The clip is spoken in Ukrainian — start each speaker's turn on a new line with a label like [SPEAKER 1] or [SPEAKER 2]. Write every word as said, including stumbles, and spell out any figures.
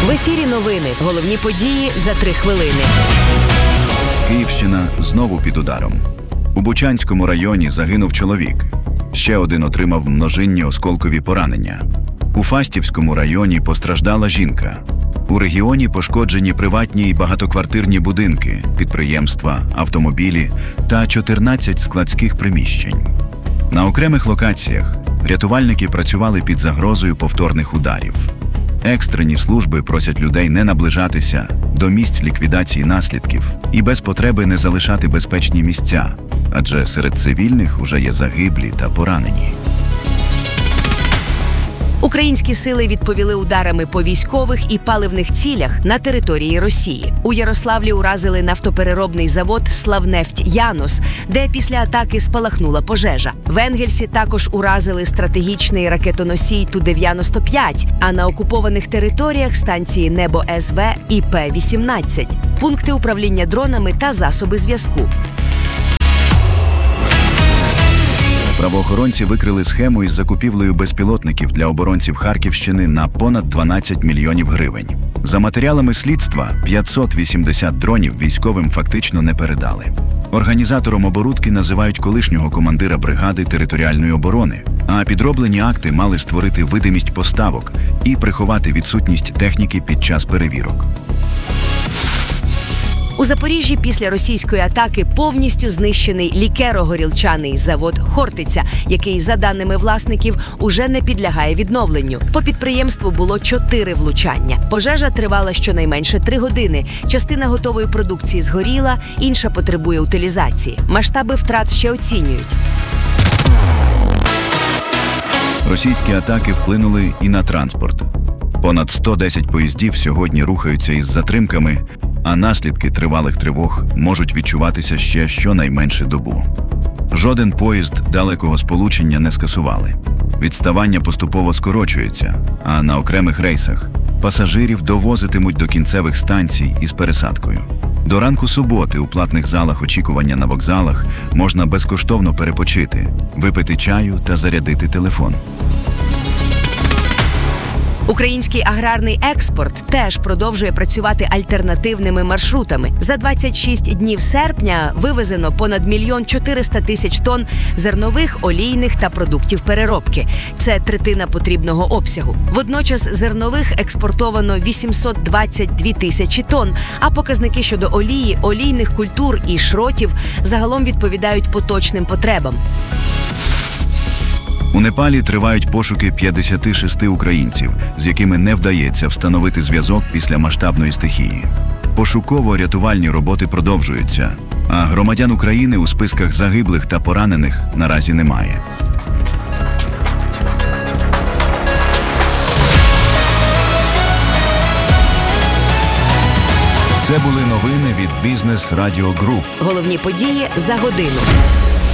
[SPEAKER 1] В ефірі новини. Головні події за три хвилини.
[SPEAKER 2] Київщина знову під ударом. У Бучанському районі загинув чоловік. Ще один отримав множинні осколкові поранення. У Фастівському районі постраждала жінка. У регіоні пошкоджені приватні і багатоквартирні будинки, підприємства, автомобілі та чотирнадцять складських приміщень. На окремих локаціях рятувальники працювали під загрозою повторних ударів. Екстрені служби просять людей не наближатися до місць ліквідації наслідків і без потреби не залишати безпечні місця, адже серед цивільних уже є загиблі та поранені.
[SPEAKER 1] Українські сили відповіли ударами по військових і паливних цілях на території Росії. У Ярославлі уразили нафтопереробний завод «Славнефть Янос», де після атаки спалахнула пожежа. В Енгельсі також уразили стратегічний ракетоносій Ту дев'яносто п'ять, а на окупованих територіях станції Небо С В і П вісімнадцять, пункти управління дронами та засоби зв'язку.
[SPEAKER 2] Правоохоронці викрили схему із закупівлею безпілотників для оборонців Харківщини на понад дванадцять мільйонів гривень. За матеріалами слідства, п'ятсот вісімдесят дронів військовим фактично не передали. Організатором оборудки називають колишнього командира бригади територіальної оборони, а підроблені акти мали створити видимість поставок і приховати відсутність техніки під час перевірок.
[SPEAKER 1] У Запоріжжі після російської атаки повністю знищений лікеро-горілчаний завод «Хортиця», який, за даними власників, уже не підлягає відновленню. По підприємству було чотири влучання. Пожежа тривала щонайменше три години. Частина готової продукції згоріла, інша потребує утилізації. Масштаби втрат ще оцінюють.
[SPEAKER 2] Російські атаки вплинули і на транспорт. Понад сто десять поїздів сьогодні рухаються із затримками, а наслідки тривалих тривог можуть відчуватися ще щонайменше добу. Жоден поїзд далекого сполучення не скасували. Відставання поступово скорочується, а на окремих рейсах пасажирів довозитимуть до кінцевих станцій із пересадкою. До ранку суботи у платних залах очікування на вокзалах можна безкоштовно перепочити, випити чаю та зарядити телефон.
[SPEAKER 1] Український аграрний експорт теж продовжує працювати альтернативними маршрутами. За двадцять шість днів серпня вивезено понад мільйон чотириста тисяч тонн зернових, олійних та продуктів переробки. Це третина потрібного обсягу. Водночас зернових експортовано вісімсот двадцять дві тисячі тонн, а показники щодо олії, олійних культур і шротів загалом відповідають поточним потребам.
[SPEAKER 2] У Непалі тривають пошуки п'ятдесят шість українців, з якими не вдається встановити зв'язок після масштабної стихії. Пошуково-рятувальні роботи продовжуються, а громадян України у списках загиблих та поранених наразі немає. Це були новини від Бізнес Радіо Груп.
[SPEAKER 1] Головні події за годину.